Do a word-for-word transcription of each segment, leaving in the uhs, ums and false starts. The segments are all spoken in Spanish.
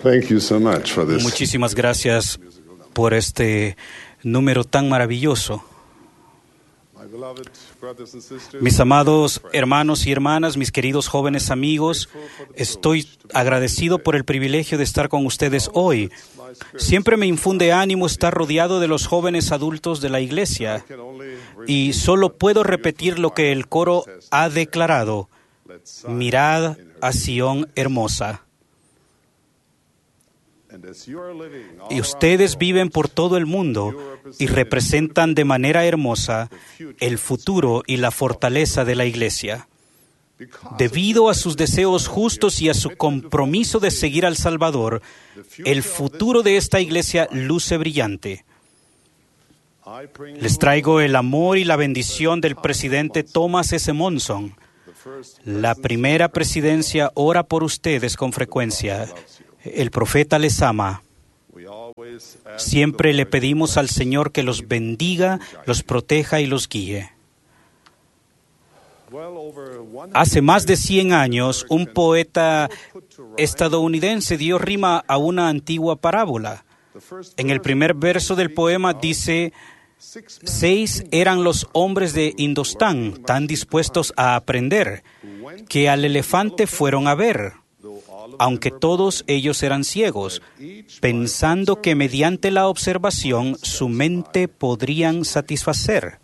Thank you so much for this. Muchísimas gracias por este número tan maravilloso. Mis amados hermanos y hermanas, mis queridos jóvenes amigos, estoy agradecido por el privilegio de estar con ustedes hoy. Siempre me infunde ánimo estar rodeado de los jóvenes adultos de la iglesia y solo puedo repetir lo que el coro ha declarado: mirad a Sión hermosa. Y ustedes viven por todo el mundo y representan de manera hermosa el futuro y la fortaleza de la iglesia. Debido a sus deseos justos y a su compromiso de seguir al Salvador, el futuro de esta iglesia luce brillante. Les traigo el amor y la bendición del presidente Thomas S. Monson. La primera presidencia ora por ustedes con frecuencia. El profeta les ama. Siempre le pedimos al Señor que los bendiga, los proteja y los guíe. Hace más de cien años, un poeta estadounidense dio rima a una antigua parábola. En el primer verso del poema dice: seis eran los hombres de Indostán, tan dispuestos a aprender, que al elefante fueron a ver, aunque todos ellos eran ciegos, pensando que mediante la observación su mente podrían satisfacer.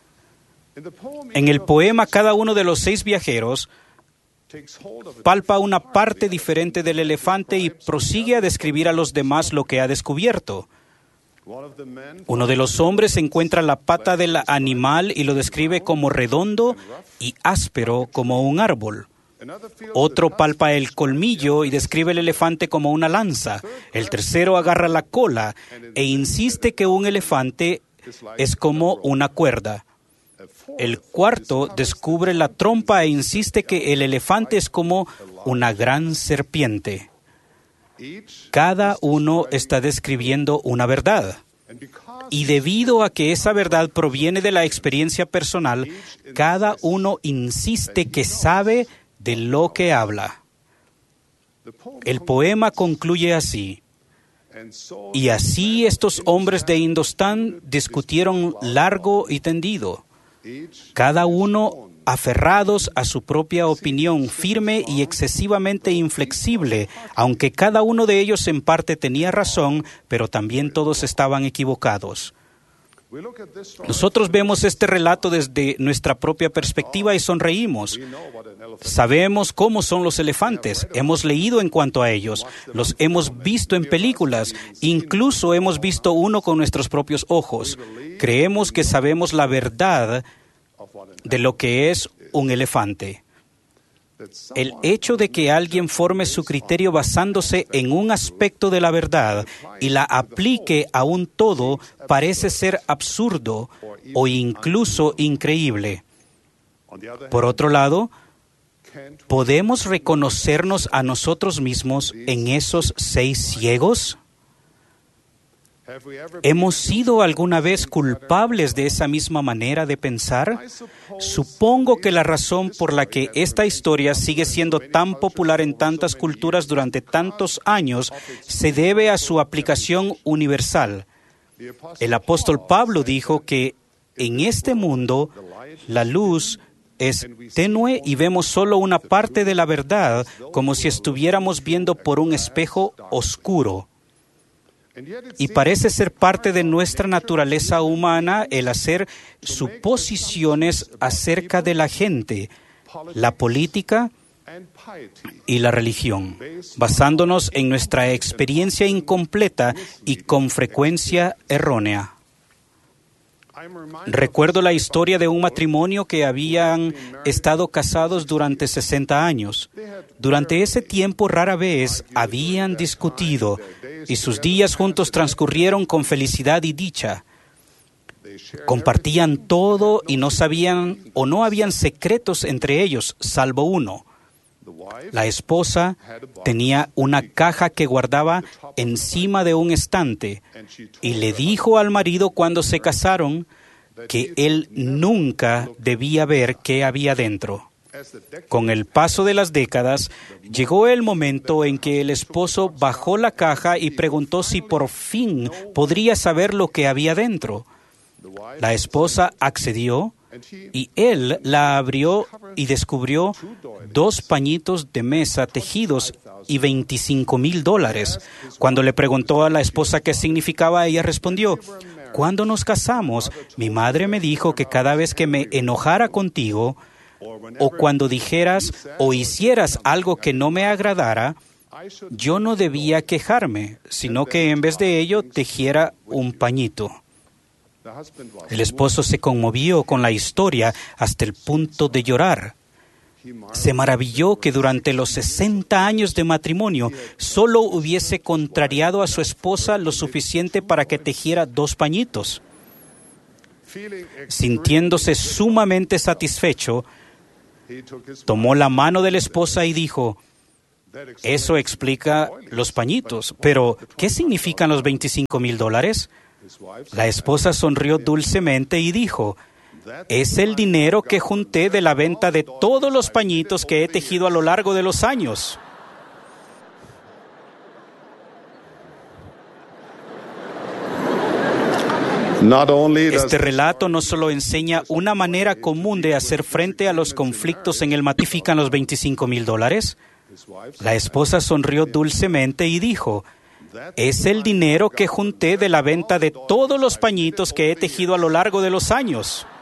En el poema, cada uno de los seis viajeros palpa una parte diferente del elefante y prosigue a describir a los demás lo que ha descubierto. Uno de los hombres encuentra la pata del animal y lo describe como redondo y áspero como un árbol. Otro palpa el colmillo y describe el elefante como una lanza. El tercero agarra la cola e insiste que un elefante es como una cuerda. El cuarto descubre la trompa e insiste que el elefante es como una gran serpiente. Cada uno está describiendo una verdad. Y debido a que esa verdad proviene de la experiencia personal, cada uno insiste que sabe de lo que habla. El poema concluye así: y así estos hombres de Indostán discutieron largo y tendido, cada uno aferrados a su propia opinión, firme y excesivamente inflexible, aunque cada uno de ellos en parte tenía razón, pero también todos estaban equivocados. Nosotros vemos este relato desde nuestra propia perspectiva y sonreímos. Sabemos cómo son los elefantes, hemos leído en cuanto a ellos, los hemos visto en películas, incluso hemos visto uno con nuestros propios ojos. Creemos que sabemos la verdad de lo que es un elefante. El hecho de que alguien forme su criterio basándose en un aspecto de la verdad y la aplique a un todo parece ser absurdo o incluso increíble. Por otro lado, ¿podemos reconocernos a nosotros mismos en esos seis ciegos? ¿Hemos sido alguna vez culpables de esa misma manera de pensar? Supongo que la razón por la que esta historia sigue siendo tan popular en tantas culturas durante tantos años se debe a su aplicación universal. El apóstol Pablo dijo que en este mundo la luz es tenue y vemos solo una parte de la verdad, como si estuviéramos viendo por un espejo oscuro. Y parece ser parte de nuestra naturaleza humana el hacer suposiciones acerca de la gente, la política y la religión, basándonos en nuestra experiencia incompleta y con frecuencia errónea. Recuerdo la historia de un matrimonio que habían estado casados durante sesenta años. Durante ese tiempo rara vez habían discutido y sus días juntos transcurrieron con felicidad y dicha. Compartían todo y no sabían o no habían secretos entre ellos, salvo uno. La esposa tenía una caja que guardaba encima de un estante y le dijo al marido cuando se casaron que él nunca debía ver qué había dentro. Con el paso de las décadas, llegó el momento en que el esposo bajó la caja y preguntó si por fin podría saber lo que había dentro. La esposa accedió y él la abrió y descubrió dos pañitos de mesa tejidos y veinticinco mil dólares. Cuando le preguntó a la esposa qué significaba, ella respondió: cuando nos casamos, mi madre me dijo que cada vez que me enojara contigo, o cuando dijeras o hicieras algo que no me agradara, yo no debía quejarme, sino que en vez de ello tejiera un pañito. El esposo se conmovió con la historia hasta el punto de llorar. Se maravilló que durante los sesenta años de matrimonio solo hubiese contrariado a su esposa lo suficiente para que tejiera dos pañitos. Sintiéndose sumamente satisfecho, tomó la mano de la esposa y dijo: eso explica los pañitos, pero ¿qué significan los veinticinco mil dólares? La esposa sonrió dulcemente y dijo: es el dinero que junté de la venta de todos los pañitos que he tejido a lo largo de los años. Este relato no solo enseña una manera común de hacer frente a los conflictos en el matrimonio. ¿Significan los veinticinco mil dólares? La esposa sonrió dulcemente y dijo: es el dinero que junté de la venta de todos los pañitos que he tejido a lo largo de los años.